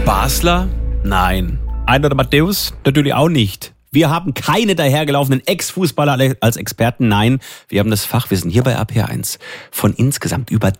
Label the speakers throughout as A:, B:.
A: Basler? Nein. Einar Matthäus? Natürlich auch nicht. Wir haben keine dahergelaufenen Ex-Fußballer als Experten. Nein, wir haben das Fachwissen hier bei RPR1 von insgesamt über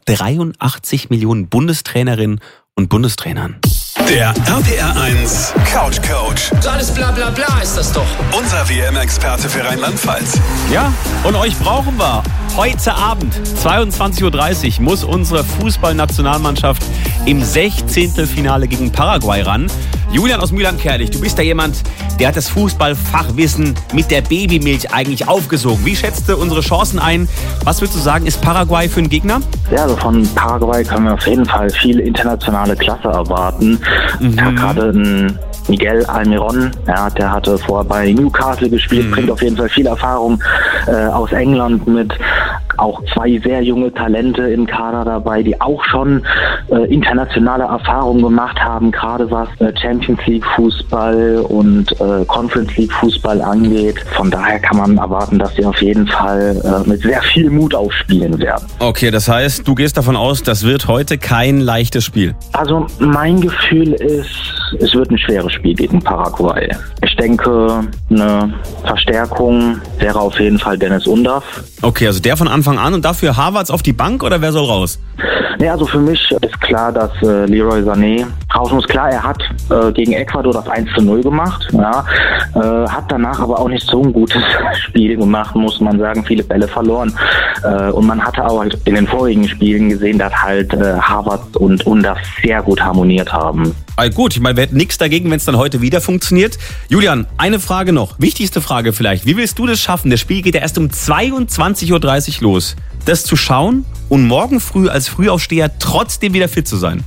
A: 83 Millionen Bundestrainerinnen und Bundestrainern.
B: Der RPR1 Couch Coach.
C: So alles bla bla bla ist das doch.
B: Unser WM-Experte für Rheinland-Pfalz.
A: Ja, und euch brauchen wir. Heute Abend, 22.30 Uhr, muss unsere Fußballnationalmannschaft im 16. Finale gegen Paraguay ran. Julian aus Mühlheim-Kerlich, du bist ja jemand, der hat das Fußballfachwissen mit der Babymilch eigentlich aufgesogen. Wie schätzt du unsere Chancen ein? Was würdest du sagen, ist Paraguay für einen Gegner?
D: Ja, also von Paraguay können wir auf jeden Fall viel internationale Klasse erwarten. Ja, gerade ein Miguel Almiron, ja, der hatte vorher bei Newcastle gespielt, bringt auf jeden Fall viel Erfahrung aus England mit. Auch zwei sehr junge Talente im Kader dabei, die auch schon internationale Erfahrungen gemacht haben, gerade was Champions League Fußball und Conference League Fußball angeht. Von daher kann man erwarten, dass sie auf jeden Fall mit sehr viel Mut aufspielen werden.
A: Okay, das heißt, du gehst davon aus, das wird heute kein leichtes Spiel.
D: Also mein Gefühl ist, es wird ein schweres Spiel gegen Paraguay. Ich denke, eine Verstärkung wäre auf jeden Fall Dennis Undaff.
A: Okay, also der von Anfang an und dafür Havertz auf die Bank oder wer soll raus?
D: Ja, also für mich ist klar, dass Leroy Sané raus muss. Klar, er hat gegen Ecuador das 1:0 gemacht, ja, hat danach aber auch nicht so ein gutes Spiel gemacht, muss man sagen, viele Bälle verloren. Und man hatte auch in den vorigen Spielen gesehen, dass halt Havertz und Undaff sehr gut harmoniert haben.
A: Gut, ich meine, wir hätten nichts dagegen, wenn es dann heute wieder funktioniert. Julian, eine Frage noch, wichtigste Frage vielleicht. Wie willst du das schaffen? Das Spiel geht ja erst um 22.30 Uhr los. Das zu schauen und morgen früh als Frühaufsteher trotzdem wieder fit zu sein?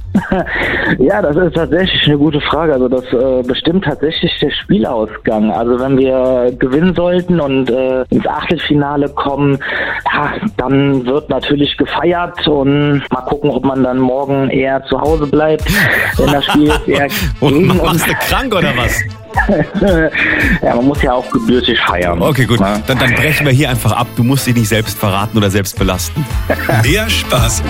D: Ja, das ist tatsächlich eine gute Frage. Also das bestimmt tatsächlich der Spielausgang. Also wenn wir gewinnen sollten und ins Achtelfinale kommen, ja, dann wird natürlich gefeiert und mal gucken, ob man dann morgen eher zu Hause bleibt, wenn das Spiel jetzt eher
A: und machst du krank oder was?
D: Ja, man muss ja auch gebürtig feiern.
A: Okay, gut. Dann brechen wir hier einfach ab. Du musst dich nicht selbst verraten oder selbst belasten.
B: Der Spaß